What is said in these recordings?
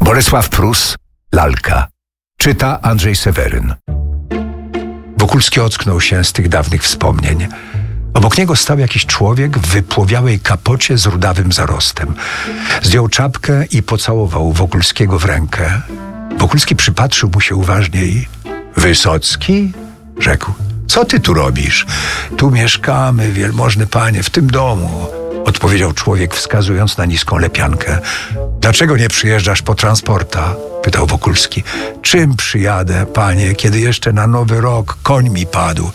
Bolesław Prus, Lalka. Czyta Andrzej Seweryn. Wokulski ocknął się z tych dawnych wspomnień. Obok niego stał jakiś człowiek w wypłowiałej kapocie z rudawym zarostem. Zdjął czapkę i pocałował Wokulskiego w rękę. Wokulski przypatrzył mu się uważniej. Wysocki? Rzekł. Co ty tu robisz? Tu mieszkamy, wielmożny panie, w tym domu. Odpowiedział człowiek, wskazując na niską lepiankę. Dlaczego nie przyjeżdżasz po transporta? Pytał Wokulski. Czym przyjadę, panie, kiedy jeszcze na Nowy Rok koń mi padł?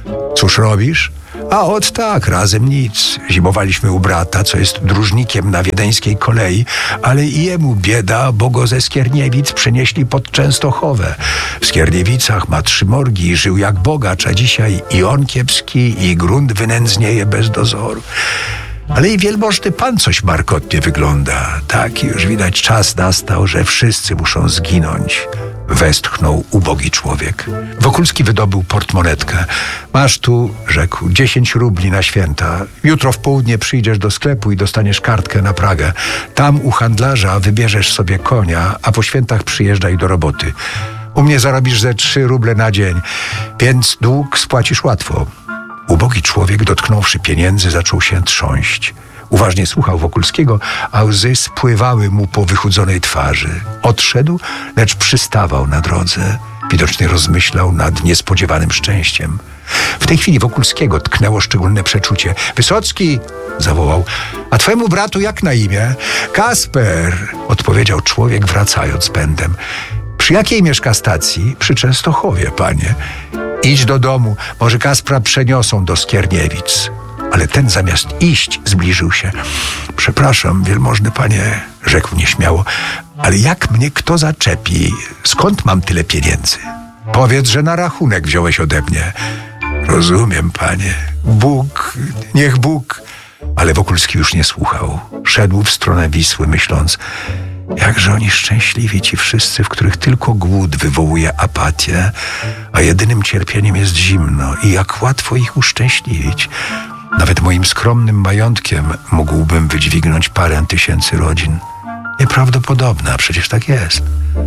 Cóż robisz? A ot tak, razem nic. Zimowaliśmy u brata, co jest dróżnikiem na wiedeńskiej kolei, ale i jemu bieda, bo go ze Skierniewic przenieśli pod Częstochowę. W Skierniewicach ma 3 morgi i żył jak bogacz, a dzisiaj i on kiepski, i grunt wynędznieje bez dozoru. Ale i wielmożny pan coś markotnie wygląda. Tak, już widać czas nastał, że wszyscy muszą zginąć. Westchnął ubogi człowiek. Wokulski wydobył portmonetkę. Masz tu, rzekł, 10 rubli na święta. Jutro w południe przyjdziesz do sklepu i dostaniesz kartkę na Pragę. Tam u handlarza wybierzesz sobie konia, a po świętach przyjeżdżaj do roboty. U mnie zarobisz ze 3 ruble na dzień, więc dług spłacisz łatwo. Ubogi człowiek, dotknąwszy pieniędzy, zaczął się trząść. Uważnie słuchał Wokulskiego, a łzy spływały mu po wychudzonej twarzy. Odszedł, lecz przystawał na drodze. Widocznie rozmyślał nad niespodziewanym szczęściem. W tej chwili Wokulskiego tknęło szczególne przeczucie. Wysocki! Zawołał. A twemu bratu jak na imię? Kasper! Odpowiedział człowiek, wracając pędem. Przy jakiej mieszka stacji? Przy Częstochowie, panie. Idź do domu, może Kaspra przeniosą do Skierniewic. Ale ten zamiast iść zbliżył się. Przepraszam, wielmożny panie, rzekł nieśmiało, ale jak mnie kto zaczepi? Skąd mam tyle pieniędzy? Powiedz, że na rachunek wziąłeś ode mnie. Rozumiem, panie. Bóg, niech Bóg. Ale Wokulski już nie słuchał. Szedł w stronę Wisły, myśląc, jakże oni szczęśliwi, ci wszyscy, w których tylko głód wywołuje apatię, a jedynym cierpieniem jest zimno i jak łatwo ich uszczęśliwić. Nawet moim skromnym majątkiem mógłbym wydźwignąć parę tysięcy rodzin. Nieprawdopodobne, a przecież tak jest.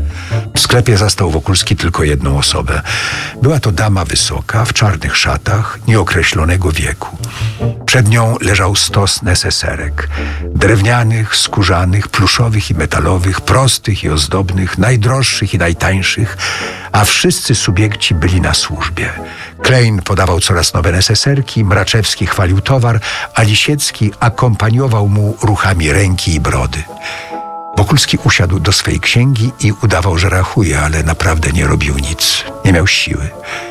W sklepie zastał Wokulski tylko jedną osobę. Była to dama wysoka, w czarnych szatach, nieokreślonego wieku. Przed nią leżał stos neseserek. Drewnianych, skórzanych, pluszowych i metalowych, prostych i ozdobnych, najdroższych i najtańszych, a wszyscy subiekci byli na służbie. Klein podawał coraz nowe neseserki, Mraczewski chwalił towar, a Lisiecki akompaniował mu ruchami ręki i brody. Wokulski usiadł do swej księgi i udawał, że rachuje, ale naprawdę nie robił nic. Nie miał siły.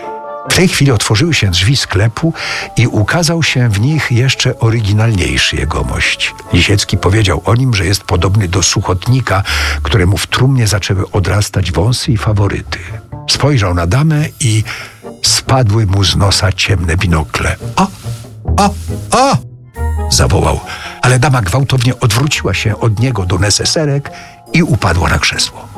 W tej chwili otworzyły się drzwi sklepu i ukazał się w nich jeszcze oryginalniejszy jegomość. Lisiecki powiedział o nim, że jest podobny do suchotnika, któremu w trumnie zaczęły odrastać wąsy i faworyty. Spojrzał na damę i spadły mu z nosa ciemne binokle. O! Zawołał, ale dama gwałtownie odwróciła się od niego do neseserek i upadła na krzesło.